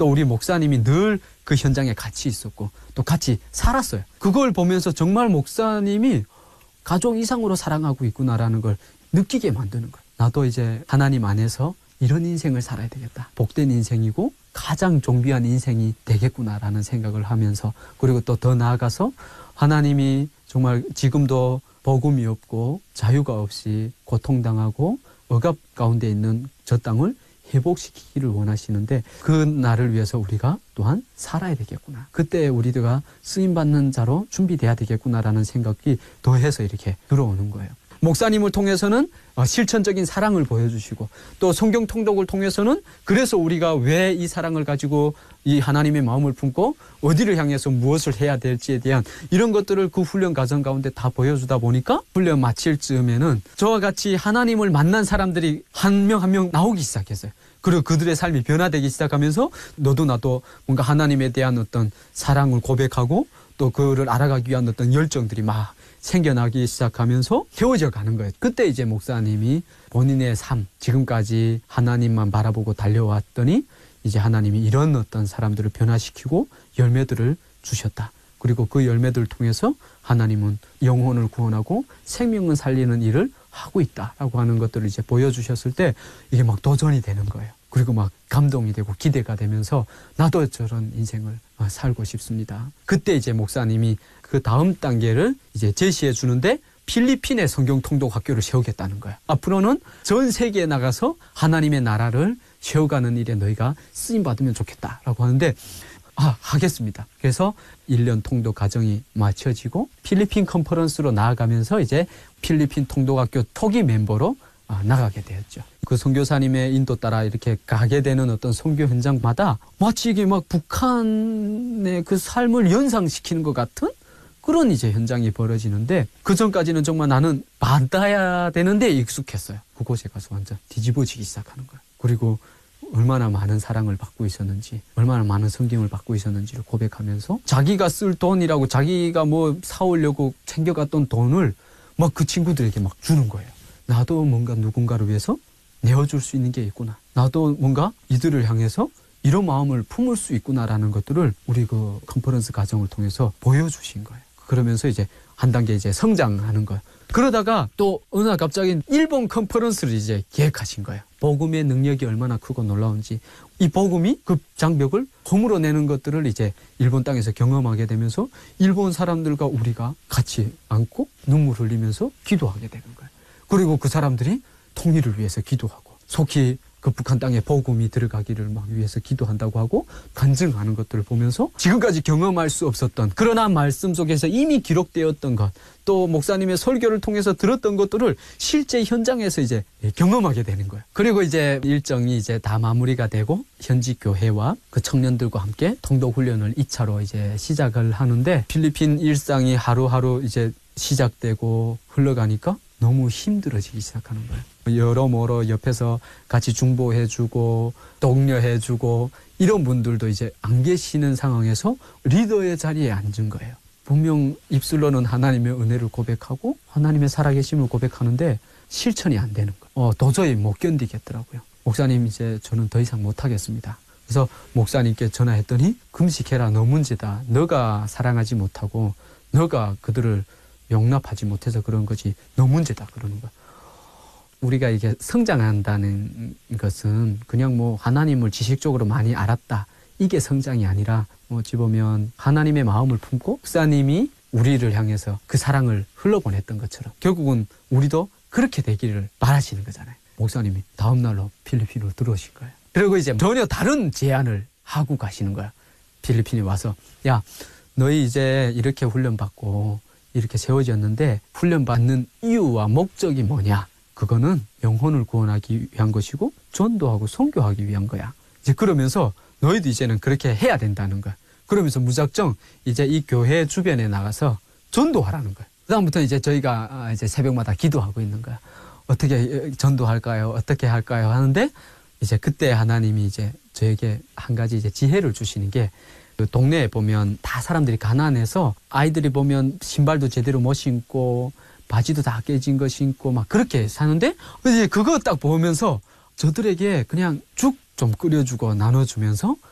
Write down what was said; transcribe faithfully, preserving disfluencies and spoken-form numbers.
또 우리 목사님이 늘 그 현장에 같이 있었고 또 같이 살았어요. 그걸 보면서 정말 목사님이 가족 이상으로 사랑하고 있구나라는 걸 느끼게 만드는 거예요. 나도 이제 하나님 안에서 이런 인생을 살아야 되겠다. 복된 인생이고 가장 존귀한 인생이 되겠구나라는 생각을 하면서, 그리고 또 더 나아가서 하나님이 정말 지금도 복음이 없고 자유가 없이 고통당하고 억압 가운데 있는 저 땅을 회복시키기를 원하시는데, 그 날을 위해서 우리가 또한 살아야 되겠구나. 그때 우리가 쓰임받는 자로 준비돼야 되겠구나라는 생각이 더해서 이렇게 들어오는 거예요. 목사님을 통해서는 실천적인 사랑을 보여주시고, 또 성경 통독을 통해서는 그래서 우리가 왜 이 사랑을 가지고 이 하나님의 마음을 품고 어디를 향해서 무엇을 해야 될지에 대한 이런 것들을 그 훈련 과정 가운데 다 보여주다 보니까 훈련 마칠 즈음에는 저와 같이 하나님을 만난 사람들이 한 명 한 명 나오기 시작했어요. 그리고 그들의 삶이 변화되기 시작하면서 너도 나도 뭔가 하나님에 대한 어떤 사랑을 고백하고 또 그를 알아가기 위한 어떤 열정들이 막 생겨나기 시작하면서 세워져 가는 거예요. 그때 이제 목사님이 본인의 삶, 지금까지 하나님만 바라보고 달려왔더니 이제 하나님이 이런 어떤 사람들을 변화시키고 열매들을 주셨다. 그리고 그 열매들을 통해서 하나님은 영혼을 구원하고 생명을 살리는 일을 하고 있다라고 하는 것들을 이제 보여주셨을 때 이게 막 도전이 되는 거예요. 그리고 막 감동이 되고 기대가 되면서 나도 저런 인생을 살고 싶습니다. 그때 이제 목사님이 그 다음 단계를 이제 제시해 주는데 필리핀의 성경 통독 학교를 세우겠다는 거야. 앞으로는 전 세계에 나가서 하나님의 나라를 세워가는 일에 너희가 쓰임 받으면 좋겠다라고 하는데, 아, 하겠습니다. 그래서 일 년 통독 과정이 마쳐지고 필리핀 컨퍼런스로 나아가면서 이제 필리핀 통독학교 토기 멤버로 아, 나가게 되었죠. 그 선교사님의 인도 따라 이렇게 가게 되는 어떤 선교 현장마다 마치 이게 막 북한의 그 삶을 연상시키는 것 같은 그런 이제 현장이 벌어지는데, 그 전까지는 정말 나는 받아야 되는데 익숙했어요. 그곳에 가서 완전 뒤집어지기 시작하는 거예요. 그리고 얼마나 많은 사랑을 받고 있었는지, 얼마나 많은 성경을 받고 있었는지를 고백하면서 자기가 쓸 돈이라고 자기가 뭐 사오려고 챙겨갔던 돈을 막 그 친구들에게 막 주는 거예요. 나도 뭔가 누군가를 위해서 내어줄 수 있는 게 있구나. 나도 뭔가 이들을 향해서 이런 마음을 품을 수 있구나라는 것들을 우리 그 컨퍼런스 과정을 통해서 보여주신 거예요. 그러면서 이제 한 단계 이제 성장하는 거예요. 그러다가 또 어느 날 갑자기 일본 컨퍼런스를 이제 계획하신 거예요. 복음의 능력이 얼마나 크고 놀라운지, 이 복음이 그 장벽을 허물어내는 것들을 이제 일본 땅에서 경험하게 되면서 일본 사람들과 우리가 같이 앉고 눈물 흘리면서 기도하게 되는 거예요. 그리고 그 사람들이 통일을 위해서 기도하고 속히 그 북한 땅에 복음이 들어가기를 막 위해서 기도한다고 하고 간증하는 것들을 보면서 지금까지 경험할 수 없었던, 그러나 말씀 속에서 이미 기록되었던 것, 또 목사님의 설교를 통해서 들었던 것들을 실제 현장에서 이제 경험하게 되는 거예요. 그리고 이제 일정이 이제 다 마무리가 되고 현지 교회와 그 청년들과 함께 통독 훈련을 이 차로 이제 시작을 하는데, 필리핀 일상이 하루하루 이제 시작되고 흘러가니까 너무 힘들어지기 시작하는 거예요. 여러모로 옆에서 같이 중보해주고 독려해주고 이런 분들도 이제 안 계시는 상황에서 리더의 자리에 앉은 거예요. 분명 입술로는 하나님의 은혜를 고백하고 하나님의 살아계심을 고백하는데 실천이 안 되는 거예요. 어, 도저히 못 견디겠더라고요. 목사님, 이제 저는 더 이상 못하겠습니다. 그래서 목사님께 전화했더니 금식해라, 너 문제다. 너가 사랑하지 못하고 너가 그들을 용납하지 못해서 그런 거지 너 문제다 그러는 거야. 우리가 이게 성장한다는 것은 그냥 뭐 하나님을 지식적으로 많이 알았다, 이게 성장이 아니라 어찌 보면 하나님의 마음을 품고 목사님이 우리를 향해서 그 사랑을 흘러보냈던 것처럼 결국은 우리도 그렇게 되기를 바라시는 거잖아요. 목사님이 다음 날로 필리핀으로 들어오신 거예요. 그리고 이제 전혀 다른 제안을 하고 가시는 거야. 필리핀에 와서, 야, 너희 이제 이렇게 훈련받고 이렇게 세워졌는데 훈련받는 이유와 목적이 뭐냐? 그거는 영혼을 구원하기 위한 것이고 전도하고 선교하기 위한 거야. 이제 그러면서 너희도 이제는 그렇게 해야 된다는 거야. 그러면서 무작정 이제 이 교회 주변에 나가서 전도하라는 거야. 그다음부터 이제 저희가 이제 새벽마다 기도하고 있는 거야. 어떻게 전도할까요? 어떻게 할까요? 하는데 이제 그때 하나님이 이제 저에게 한 가지 이제 지혜를 주시는 게, 그 동네에 보면 다 사람들이 가난해서 아이들이 보면 신발도 제대로 못 신고 바지도 다 깨진 거 신고 막 그렇게 사는데, 이제 그거 딱 보면서 저들에게 그냥 죽 좀 끓여주고 나눠주면서